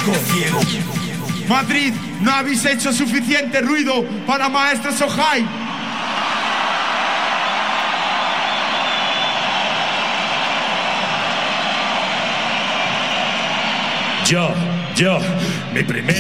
ciego. Madrid, no habéis hecho suficiente ruido para Maestra Sohail. Yo, mi primer